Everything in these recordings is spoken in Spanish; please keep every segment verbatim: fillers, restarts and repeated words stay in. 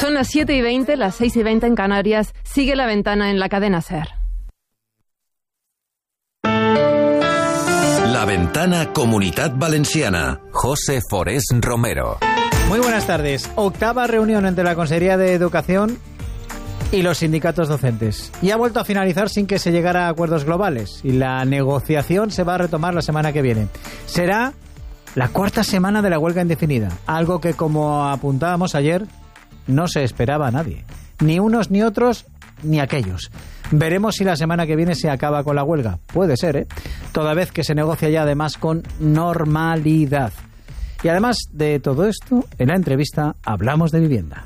Son las siete y veinte, las seis y veinte en Canarias. Sigue La Ventana en la cadena SER. La Ventana Comunitat Valenciana. José Forés Romero. Muy buenas tardes. Octava reunión entre la Consejería de Educación y los sindicatos docentes. Y ha vuelto a finalizar sin que se llegara a acuerdos globales. Y la negociación se va a retomar la semana que viene. Será la cuarta semana de la huelga indefinida. Algo que, como apuntábamos ayer, no se esperaba a nadie. Ni unos ni otros, ni aquellos. Veremos si la semana que viene se acaba con la huelga. Puede ser, ¿eh? Toda vez que se negocia ya además con normalidad. Y además de todo esto, en la entrevista hablamos de vivienda.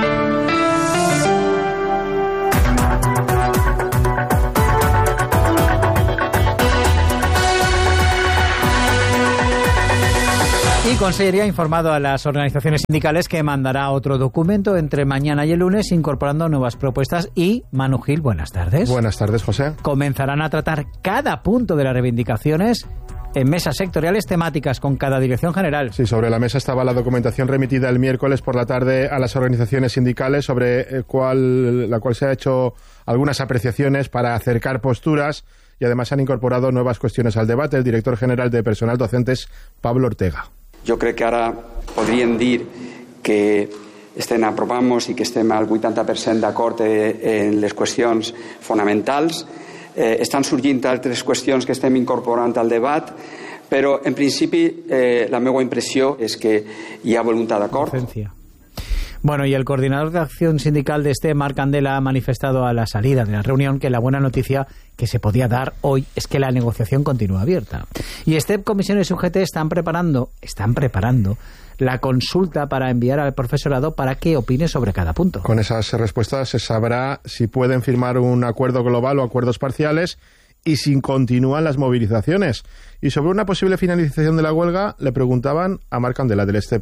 Y Consellería ha informado a las organizaciones sindicales que mandará otro documento entre mañana y el lunes incorporando nuevas propuestas. Y Manu Gil, buenas tardes. Buenas tardes, José. Comenzarán a tratar cada punto de las reivindicaciones en mesas sectoriales temáticas con cada dirección general. Sí, sobre la mesa estaba la documentación remitida el miércoles por la tarde a las organizaciones sindicales sobre cuál, la cual se ha hecho algunas apreciaciones para acercar posturas y además han incorporado nuevas cuestiones al debate. El director general de Personal Docentes, Pablo Ortega. Jo crec que ara podríem dir que estem aprovant-nos i que estem al vuitanta per cent d'acord en les qüestions fonamentals. Eh, estan sorgint altres qüestions que estem incorporant al debat, però en principi eh, la meva impressió és que hi ha voluntat d'acord. Bueno, y el coordinador de acción sindical de este, Marc Candela, ha manifestado a la salida de la reunión que la buena noticia que se podía dar hoy es que la negociación continúa abierta. Y STEP, Comisiones y U G T están preparando, están preparando la consulta para enviar al profesorado para que opine sobre cada punto. Con esas respuestas se sabrá si pueden firmar un acuerdo global o acuerdos parciales y si continúan las movilizaciones. Y sobre una posible finalización de la huelga le preguntaban a Marc Candela del STEP.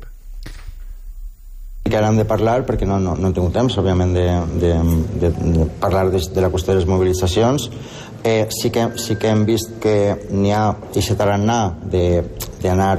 Que ara hem de parlar, perquè no, no, no hem tingut temps, òbviament, de, de, de, de parlar de, de la qüestió de les mobilitzacions. Eh, sí, que, sí que hem vist que n'hi ha aquest tarannà d'anar,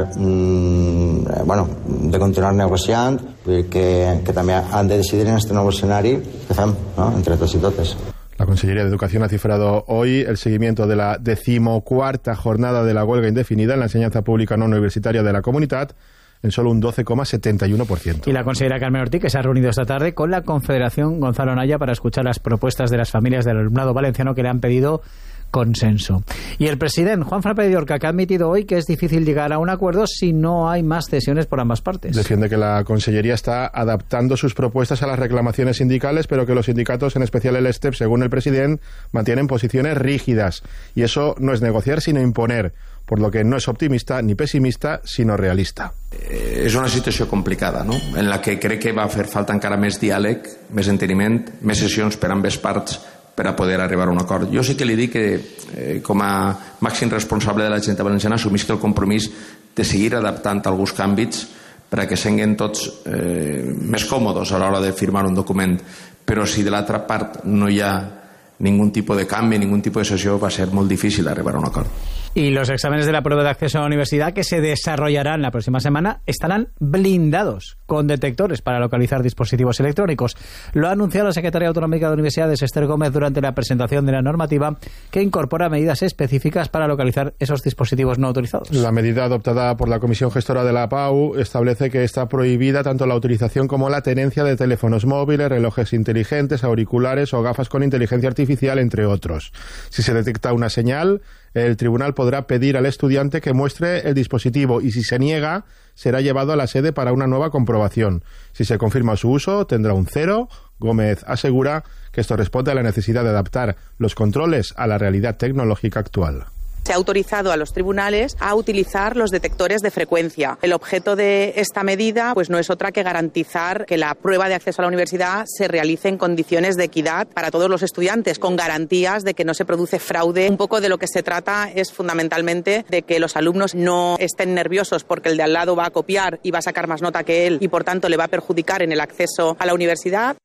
mm, bueno, de continuar negociant, que, que també han de decidir en aquest nou escenari que fem, ¿no?, entre tots i totes. La Consellería de Educación ha cifrado hoy el seguimiento de la decimocuarta jornada de la huelga indefinida en la enseñanza pública no universitaria de la comunidad en solo un doce coma setenta y uno por ciento. Y la consejera Carmen Ortiz, que se ha reunido esta tarde con la Confederación Gonzalo Naya para escuchar las propuestas de las familias del alumnado valenciano que le han pedido consenso. Y el presidente Juan Fran Pérez-Llorca, que ha admitido hoy que es difícil llegar a un acuerdo si no hay más cesiones por ambas partes. Defiende que la Consellería está adaptando sus propuestas a las reclamaciones sindicales, pero que los sindicatos, en especial el STEP, según el presidente, mantienen posiciones rígidas. Y eso no es negociar, sino imponer, por lo que no és optimista ni pessimista, sinó realista. Eh, és una situació complicada, no?, en la que crec que va fer falta encara més diàleg, més enteniment, més sessions per ambes parts per a poder arribar a un acord. Jo sí que li dic que, eh, com a màxim responsable de la Generalitat Valenciana, assumisc el compromís de seguir adaptant alguns canvis per a que siguin tots eh, més còmodes a l'hora de firmar un document. Però si de l'altra part no hi ha ningún tipo de canvi, ningún tipo de sessió, va ser molt difícil arribar a un acord. Y los exámenes de la prueba de acceso a la universidad que se desarrollarán la próxima semana estarán blindados con detectores para localizar dispositivos electrónicos. Lo ha anunciado la secretaria autonómica de Universidades, Esther Gómez, durante la presentación de la normativa que incorpora medidas específicas para localizar esos dispositivos no autorizados. La medida adoptada por la Comisión Gestora de la P A U establece que está prohibida tanto la utilización como la tenencia de teléfonos móviles, relojes inteligentes, auriculares o gafas con inteligencia artificial, entre otros. Si se detecta una señal, el tribunal podrá pedir al estudiante que muestre el dispositivo y si se niega, será llevado a la sede para una nueva comprobación. Si se confirma su uso, tendrá un cero. Gómez asegura que esto responde a la necesidad de adaptar los controles a la realidad tecnológica actual. Se ha autorizado a los tribunales a utilizar los detectores de frecuencia. El objeto de esta medida pues no es otra que garantizar que la prueba de acceso a la universidad se realice en condiciones de equidad para todos los estudiantes, con garantías de que no se produce fraude. Un poco de lo que se trata es fundamentalmente de que los alumnos no estén nerviosos porque el de al lado va a copiar y va a sacar más nota que él y por tanto le va a perjudicar en el acceso a la universidad.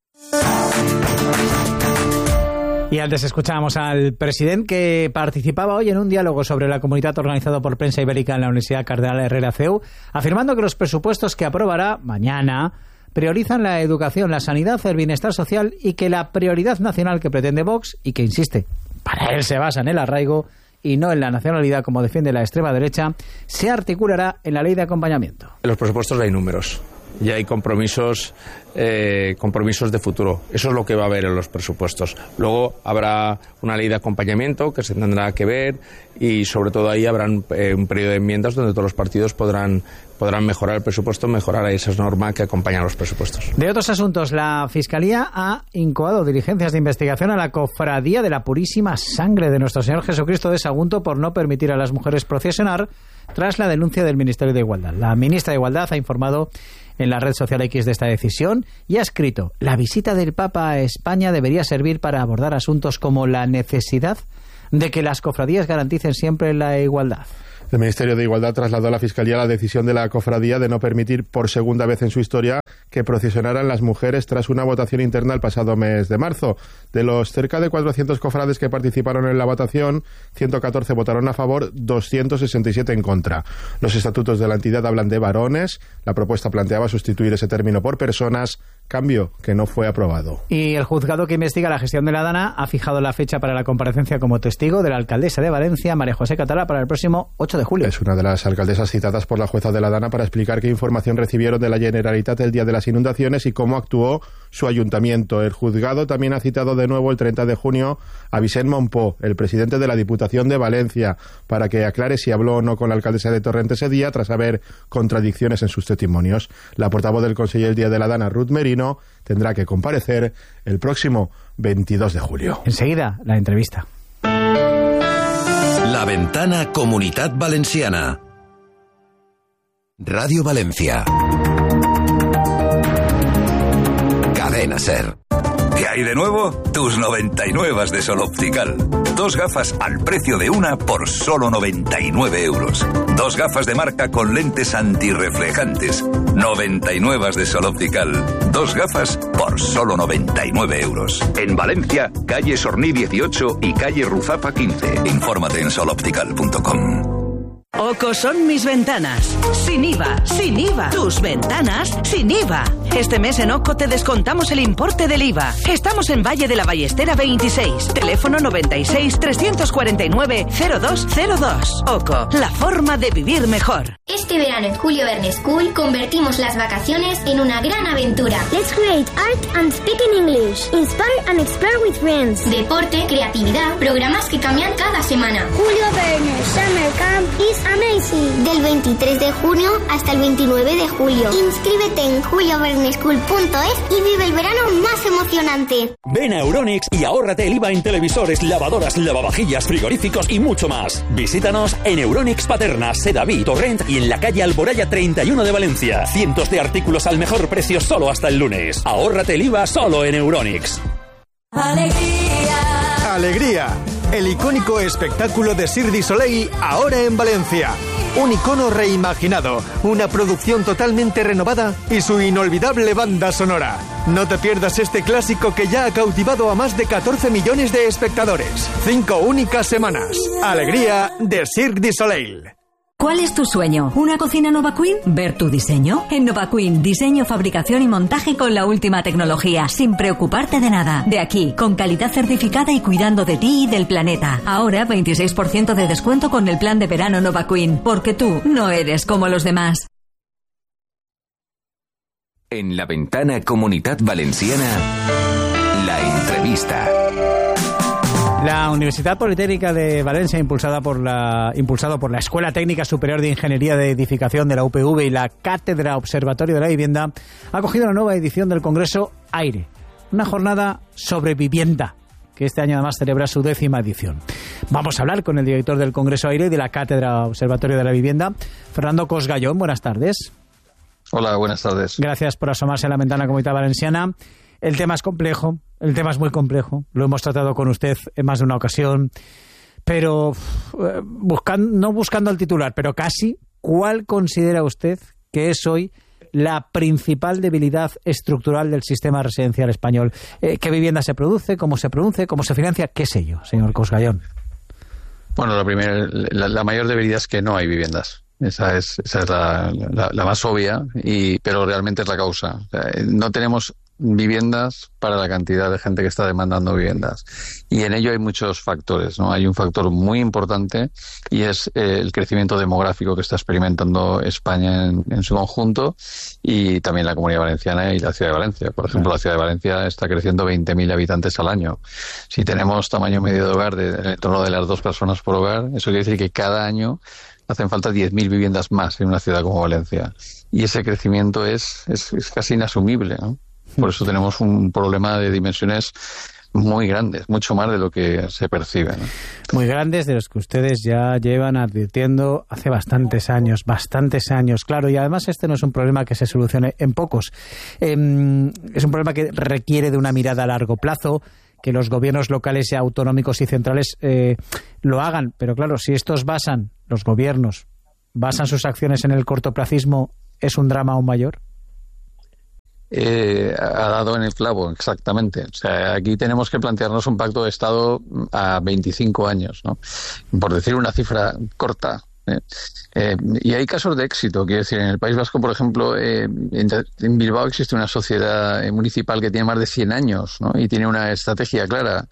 Y antes escuchábamos al presidente que participaba hoy en un diálogo sobre la comunidad organizado por Prensa Ibérica en la Universidad Cardenal Herrera C E U, afirmando que los presupuestos que aprobará mañana priorizan la educación, la sanidad, el bienestar social y que la prioridad nacional que pretende Vox, y que insiste, para él se basa en el arraigo y no en la nacionalidad como defiende la extrema derecha, se articulará en la ley de acompañamiento. En los presupuestos hay números y hay compromisos, eh, compromisos de futuro. Eso es lo que va a haber en los presupuestos. Luego habrá una ley de acompañamiento que se tendrá que ver y sobre todo ahí habrá un, eh, un periodo de enmiendas donde todos los partidos podrán podrán mejorar el presupuesto, mejorar esas normas que acompañan los presupuestos. De otros asuntos, la Fiscalía ha incoado diligencias de investigación a la Cofradía de la Purísima Sangre de Nuestro Señor Jesucristo de Sagunto por no permitir a las mujeres procesionar tras la denuncia del Ministerio de Igualdad. La ministra de Igualdad ha informado en la red social X de esta decisión y ha escrito: la visita del Papa a España debería servir para abordar asuntos como la necesidad de que las cofradías garanticen siempre la igualdad. El Ministerio de Igualdad trasladó a la Fiscalía la decisión de la cofradía de no permitir por segunda vez en su historia que procesionaran las mujeres tras una votación interna el pasado mes de marzo. De los cerca de cuatrocientos cofrades que participaron en la votación, ciento catorce votaron a favor, doscientos sesenta y siete en contra. Los estatutos de la entidad hablan de varones. La propuesta planteaba sustituir ese término por personas, cambio que no fue aprobado. Y el juzgado que investiga la gestión de la Dana ha fijado la fecha para la comparecencia como testigo de la alcaldesa de Valencia, María José Catalá, para el próximo ocho de julio. Es una de las alcaldesas citadas por la jueza de la Dana para explicar qué información recibieron de la Generalitat el día de las inundaciones y cómo actuó su ayuntamiento. El juzgado también ha citado de nuevo el treinta de junio a Vicent Monpó, el presidente de la Diputación de Valencia, para que aclare si habló o no con la alcaldesa de Torrent ese día tras haber contradicciones en sus testimonios. La portavoz del Conseller el día de la Dana, Ruth Merino, tendrá que comparecer el próximo veintidós de julio. Enseguida, la entrevista. La Ventana Comunitat Valenciana. Radio Valencia. Cadena SER. ¿Qué hay de nuevo? Tus noventa y nueve de Sol Optical. Dos gafas al precio de una por solo noventa y nueve euros. Dos gafas de marca con lentes antirreflejantes. noventa y nueve de Sol Optical. Dos gafas por solo noventa y nueve euros. En Valencia, calle Sorní dieciocho y calle Ruzapa quince. Infórmate en sol optical punto com. Oco son mis ventanas. Sin I V A, sin I V A. Tus ventanas sin I V A. Este mes en Oco te descontamos el importe del I V A. Estamos en Valle de la Ballestera veintiséis. Teléfono noventa y seis, trescientos cuarenta y nueve, cero dos cero dos. Oco, la forma de vivir mejor. Este verano en Julio Verne School convertimos las vacaciones en una gran aventura. Let's create art and speak in English. Inspire and explore with friends. Deporte, creatividad, programas que cambian cada semana. Julio Verne Summer Camp is amazing. Del veintitrés de junio hasta el veintinueve de julio. Inscríbete en julio verne school punto es y vive el verano más emocionante. Ven a Euronics y ahórrate el I V A en televisores, lavadoras, lavavajillas, frigoríficos y mucho más. Visítanos en Euronics Paterna, Sedaví, Torrent y en la calle Alboraya treinta y uno de Valencia. Cientos de artículos al mejor precio solo hasta el lunes. Ahórrate el I V A solo en Euronics. Alegría. Alegría. El icónico espectáculo de Cirque du Soleil ahora en Valencia. Un icono reimaginado, una producción totalmente renovada y su inolvidable banda sonora. No te pierdas este clásico que ya ha cautivado a más de catorce millones de espectadores. Cinco únicas semanas. Alegría de Cirque du Soleil. ¿Cuál es tu sueño? ¿Una cocina Nova Queen? ¿Ver tu diseño? En Nova Queen, diseño, fabricación y montaje con la última tecnología, sin preocuparte de nada. De aquí, con calidad certificada y cuidando de ti y del planeta. Ahora, veintiséis por ciento de descuento con el plan de verano Nova Queen, porque tú no eres como los demás. En la Ventana Comunitat Valenciana, la entrevista. La Universidad Politécnica de Valencia, impulsada por la, impulsado por la Escuela Técnica Superior de Ingeniería de Edificación de la U P V y la Cátedra Observatorio de la Vivienda, ha acogido la nueva edición del Congreso Aire, una jornada sobre vivienda, que este año además celebra su décima edición. Vamos a hablar con el director del Congreso Aire y de la Cátedra Observatorio de la Vivienda, Fernando Cosgallón. Buenas tardes. Hola, buenas tardes. Gracias por asomarse a la Ventana Comunitat Valenciana. El tema es complejo, el tema es muy complejo, lo hemos tratado con usted en más de una ocasión, pero buscando, no buscando el titular, pero casi, ¿cuál considera usted que es hoy la principal debilidad estructural del sistema residencial español? Eh, ¿Qué vivienda se produce? ¿Cómo se produce? ¿Cómo se financia? ¿Qué sé yo, señor Cosgallón? Bueno, la, primera, la, la mayor debilidad es que no hay viviendas. Esa es, esa es la, la, la más obvia, y, pero realmente es la causa. O sea, no tenemos viviendas para la cantidad de gente que está demandando viviendas. Y en ello hay muchos factores, ¿no? Hay un factor muy importante y es eh, el crecimiento demográfico que está experimentando España en, en su conjunto, y también la Comunidad Valenciana y la Ciudad de Valencia. Por ejemplo, la Ciudad de Valencia está creciendo veinte mil habitantes al año. Si tenemos tamaño medio de hogar de, en torno de las dos personas por hogar, eso quiere decir que cada año hacen falta diez mil viviendas más en una ciudad como Valencia. Y ese crecimiento es, es, es casi inasumible, ¿no? Por eso tenemos un problema de dimensiones muy grandes, mucho más de lo que se percibe, ¿no? Muy grandes, de los que ustedes ya llevan advirtiendo hace bastantes años, bastantes años, claro, y además este no es un problema que se solucione en pocos. Eh, es un problema que requiere de una mirada a largo plazo, que los gobiernos locales y autonómicos y centrales eh, lo hagan, pero claro, si estos basan, los gobiernos, basan sus acciones en el cortoplacismo, ¿es un drama aún mayor? Eh, ha dado en el clavo, exactamente. O sea, aquí tenemos que plantearnos un pacto de Estado a veinticinco años, ¿no? Por decir una cifra corta. ¿eh? Eh, y hay casos de éxito, quiero decir, en el País Vasco, por ejemplo, eh, en, en Bilbao existe una sociedad municipal que tiene más de cien años, ¿no? Y tiene una estrategia clara.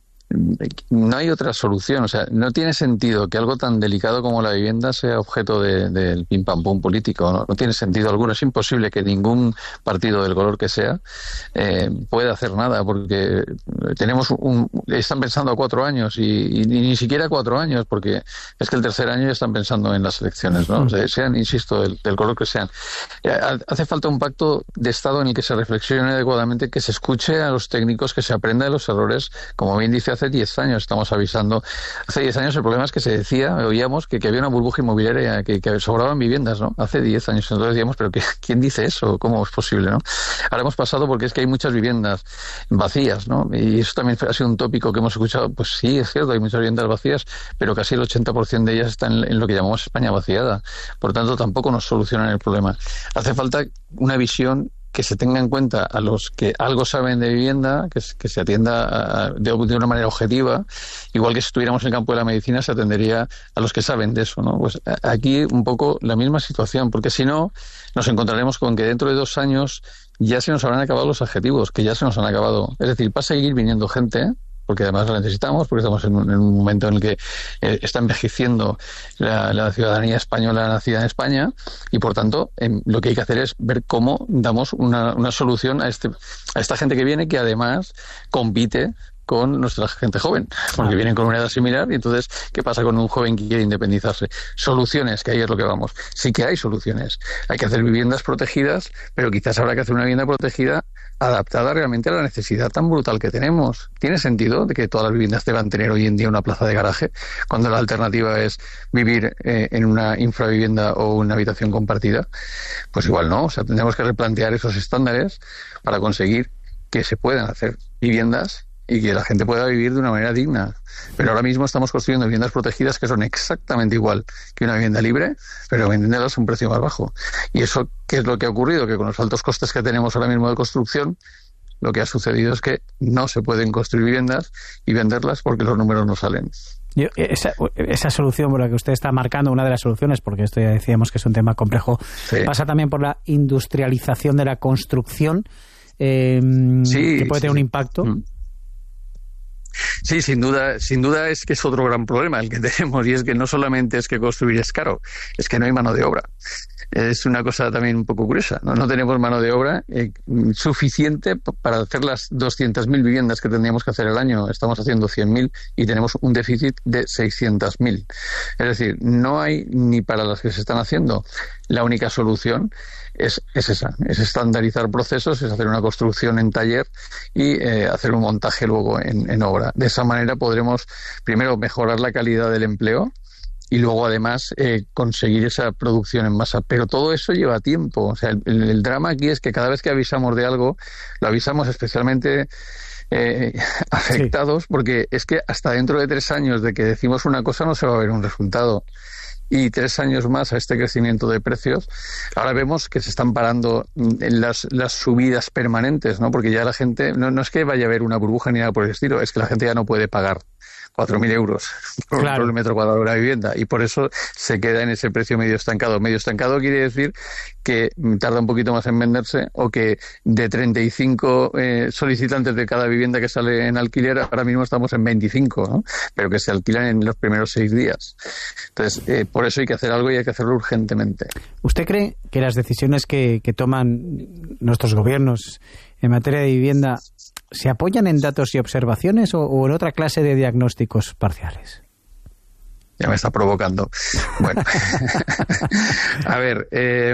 No hay otra solución, o sea, no tiene sentido que algo tan delicado como la vivienda sea objeto del de, de pim pam pum político, ¿no? No tiene sentido alguno, es imposible que ningún partido del color que sea eh, pueda hacer nada, porque tenemos un, están pensando a cuatro años y, y ni siquiera cuatro años, porque es que el tercer año ya están pensando en las elecciones, ¿no? O sea, sean, insisto, del, del color que sean. Hace falta un pacto de Estado en el que se reflexione adecuadamente, que se escuche a los técnicos, que se aprenda de los errores, como bien dice hace diez años estamos avisando. Hace diez años el problema es que se decía, oíamos, que, que había una burbuja inmobiliaria, que, que sobraban viviendas, ¿no? Hace diez años. Entonces decíamos, pero ¿qué, ¿quién dice eso? ¿Cómo es posible, no? Ahora hemos pasado porque es que hay muchas viviendas vacías, ¿no? Y eso también ha sido un tópico que hemos escuchado. Pues sí, es cierto, hay muchas viviendas vacías, pero casi el ochenta por ciento de ellas están en, en lo que llamamos España vaciada. Por tanto, tampoco nos solucionan el problema. Hace falta una visión que se tenga en cuenta a los que algo saben de vivienda, que, que se atienda a, de, de una manera objetiva, igual que si estuviéramos en el campo de la medicina se atendería a los que saben de eso, ¿no? Pues aquí un poco la misma situación, porque si no nos encontraremos con que dentro de dos años ya se nos habrán acabado los adjetivos, que ya se nos han acabado. Es decir, va a seguir viniendo gente, ¿eh? Porque además la necesitamos, porque estamos en un, en un momento en el que eh, está envejeciendo la, la ciudadanía española nacida en España, y por tanto eh, lo que hay que hacer es ver cómo damos una, una solución a, este, a esta gente que viene, que además compite con nuestra gente joven, porque vienen con una edad similar, y entonces, ¿qué pasa con un joven que quiere independizarse? Soluciones, que ahí es lo que vamos. Sí que hay soluciones. Hay que hacer viviendas protegidas, pero quizás habrá que hacer una vivienda protegida adaptada realmente a la necesidad tan brutal que tenemos. ¿Tiene sentido de que todas las viviendas deban tener hoy en día una plaza de garaje, cuando la alternativa es vivir eh, en una infravivienda o una habitación compartida? Pues igual no. O sea, tendremos que replantear esos estándares para conseguir que se puedan hacer viviendas y que la gente pueda vivir de una manera digna. Pero ahora mismo estamos construyendo viviendas protegidas que son exactamente igual que una vivienda libre, pero vendiéndolas a un precio más bajo. ¿Y eso qué es lo que ha ocurrido? Que con los altos costes que tenemos ahora mismo de construcción, lo que ha sucedido es que no se pueden construir viviendas y venderlas porque los números no salen. Yo, esa, esa solución por la que usted está marcando, una de las soluciones, porque esto ya decíamos que es un tema complejo, sí, pasa también por la industrialización de la construcción, eh, sí, que puede tener sí. un impacto. Mm. Sí, sin duda, sin duda es que es otro gran problema el que tenemos, y es que no solamente es que construir es caro, es que no hay mano de obra. Es una cosa también un poco curiosa, ¿no? No tenemos mano de obra eh, suficiente para hacer las doscientas mil viviendas que tendríamos que hacer el año. Estamos haciendo cien mil y tenemos un déficit de seiscientas mil. Es decir, no hay ni para las que se están haciendo. La única solución es, es esa, es estandarizar procesos, es hacer una construcción en taller y eh, hacer un montaje luego en, en obra. De esa manera podremos, primero, mejorar la calidad del empleo, y luego además eh, conseguir esa producción en masa. Pero todo eso lleva tiempo. O sea, el, el, el drama aquí es que cada vez que avisamos de algo, lo avisamos especialmente eh, afectados, sí, porque es que hasta dentro de tres años de que decimos una cosa no se va a ver un resultado. Y tres años más a este crecimiento de precios, ahora vemos que se están parando en las, las subidas permanentes, ¿no? Porque ya la gente, no, no es que vaya a haber una burbuja ni nada por el estilo, es que la gente ya no puede pagar cuatro mil euros por, claro. por el metro cuadrado de la vivienda, y por eso se queda en ese precio medio estancado. Medio estancado quiere decir que tarda un poquito más en venderse, o que de treinta y cinco eh, solicitantes de cada vivienda que sale en alquiler, ahora mismo estamos en veinticinco, ¿no? Pero que se alquilan en los primeros seis días. Entonces, eh, por eso hay que hacer algo, y hay que hacerlo urgentemente. ¿Usted cree que las decisiones que, que toman nuestros gobiernos en materia de vivienda se apoyan en datos y observaciones, o, o en otra clase de diagnósticos parciales? Ya me está provocando. Bueno, a ver, eh,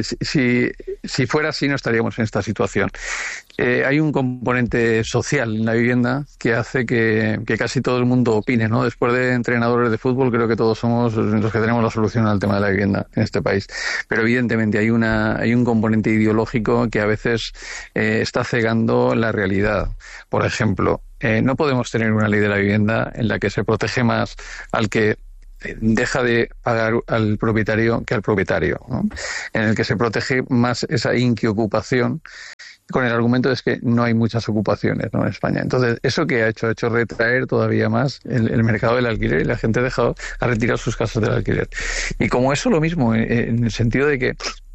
si, si fuera así no estaríamos en esta situación. Eh, hay un componente social en la vivienda que hace que, que casi todo el mundo opine, ¿no? Después de entrenadores de fútbol, creo que todos somos los que tenemos la solución al tema de la vivienda en este país. Pero evidentemente hay una hay un componente ideológico que a veces eh, está cegando la realidad. Por ejemplo, eh, no podemos tener una ley de la vivienda en la que se protege más al que deja de pagar al propietario que al propietario, ¿no? En el que se protege más esa inquiocupación, con el argumento de que no hay muchas ocupaciones, ¿no?, en España. Entonces, ¿eso qué ha hecho? Ha hecho retraer todavía más el, el mercado del alquiler, y la gente ha dejado, ha retirado sus casas del alquiler. Y como eso, lo mismo, en el sentido de que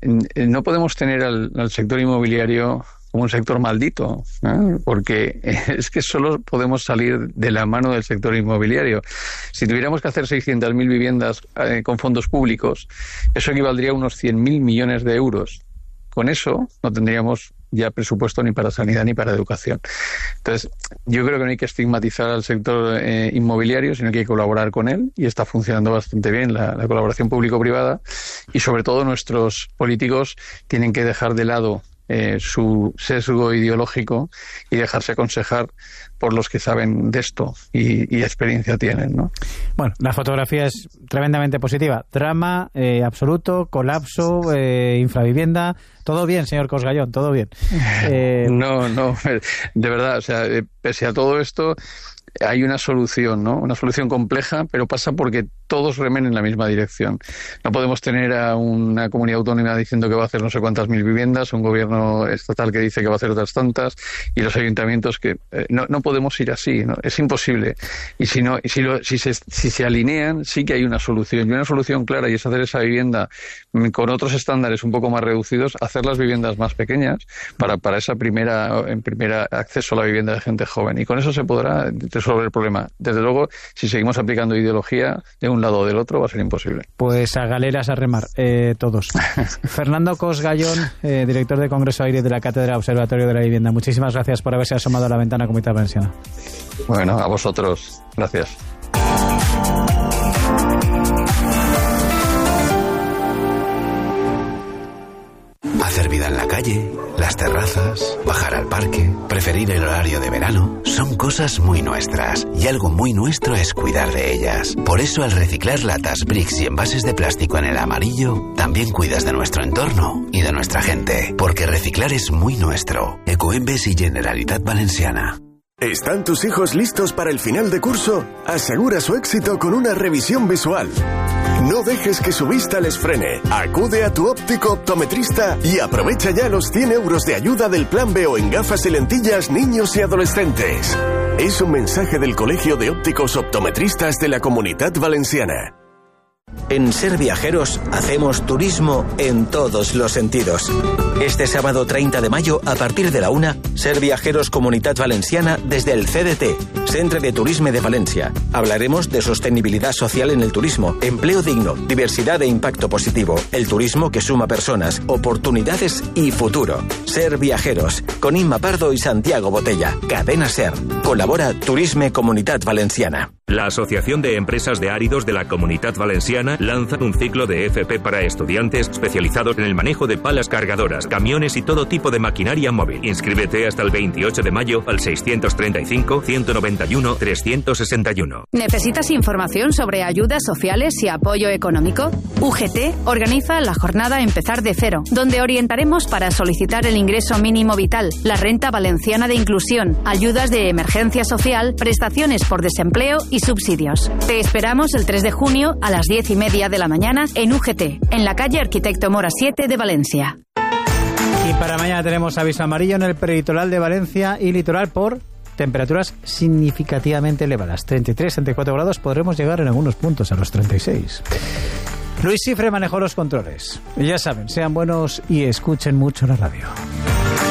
no podemos tener al, al sector inmobiliario como un sector maldito, ¿eh? Porque es que solo podemos salir de la mano del sector inmobiliario. Si tuviéramos que hacer seiscientas mil viviendas eh, con fondos públicos, eso equivaldría a unos cien mil millones de euros. Con eso no tendríamos ya presupuesto ni para sanidad ni para educación. Entonces, yo creo que no hay que estigmatizar al sector eh, inmobiliario, sino que hay que colaborar con él, y está funcionando bastante bien la, la colaboración público-privada, y sobre todo nuestros políticos tienen que dejar de lado Eh, su sesgo ideológico y dejarse aconsejar por los que saben de esto y, y experiencia tienen, ¿no? Bueno, la fotografía es tremendamente positiva. Drama eh, absoluto, colapso, eh, infravivienda. Todo bien, señor Cosgallón, todo bien. Eh... No, no, de verdad, o sea, pese a todo esto, hay una solución, ¿no? Una solución compleja, pero pasa porque todos remen en la misma dirección. No podemos tener a una comunidad autónoma diciendo que va a hacer no sé cuántas mil viviendas, un gobierno estatal que dice que va a hacer otras tantas, y los ayuntamientos que... Eh, no, no podemos ir así, ¿no? Es imposible. Y si no, y si, lo, si, se, si se alinean, sí que hay una solución. Y una solución clara, y es hacer esa vivienda con otros estándares un poco más reducidos, hacer las viviendas más pequeñas para, para esa primera, en primera acceso a la vivienda de gente joven. Y con eso se podrá resolver el problema. Desde luego, si seguimos aplicando ideología de un lado o del otro, va a ser imposible. Pues a galeras a remar, eh, todos. Fernando Cosgallón, eh, director de Congreso Aire de la Cátedra Observatorio de la Vivienda. Muchísimas gracias por haberse asomado a la ventana Comunidad Valenciana. Bueno, a vosotros. Gracias. Hacer vida en la calle, las terrazas, bajar al parque, preferir el horario de verano, son cosas muy nuestras, y algo muy nuestro es cuidar de ellas. Por eso, al reciclar latas, bricks y envases de plástico en el amarillo, también cuidas de nuestro entorno y de nuestra gente, porque reciclar es muy nuestro. Ecoembes y Generalitat Valenciana. ¿Están tus hijos listos para el final de curso? Asegura su éxito con una revisión visual. No dejes que su vista les frene. Acude a tu óptico optometrista y aprovecha ya los cien euros de ayuda del Plan B O en gafas y lentillas niños y adolescentes. Es un mensaje del Colegio de Ópticos Optometristas de la Comunidad Valenciana. En Ser Viajeros hacemos turismo en todos los sentidos. Este sábado treinta de mayo, a partir de la una, Ser Viajeros Comunitat Valenciana desde el C D T, Centre de Turisme de Valencia. Hablaremos de sostenibilidad social en el turismo, empleo digno, diversidad e impacto positivo, el turismo que suma personas, oportunidades y futuro. Ser Viajeros, con Inma Pardo y Santiago Botella. Cadena Ser. Colabora Turisme Comunitat Valenciana. La Asociación de Empresas de Áridos de la Comunitat Valenciana lanza un ciclo de F P para estudiantes especializados en el manejo de palas cargadoras, camiones y todo tipo de maquinaria móvil. Inscríbete hasta el veintiocho de mayo al seiscientos treinta y cinco, ciento noventa y uno, trescientos sesenta y uno. ¿Necesitas información sobre ayudas sociales y apoyo económico? U G T organiza la jornada Empezar de Cero, donde orientaremos para solicitar el ingreso mínimo vital, la renta valenciana de inclusión, ayudas de emergencia social, prestaciones por desempleo y subsidios. Te esperamos el tres de junio a las diez y media de la mañana en U G T, en la calle Arquitecto Mora siete de Valencia. Y para mañana tenemos aviso amarillo en el prelitoral de Valencia y litoral por temperaturas significativamente elevadas. treinta y tres, treinta y cuatro grados, podremos llegar en algunos puntos a los treinta y seis. Luis Cifre manejó los controles. Y ya saben, sean buenos y escuchen mucho la radio.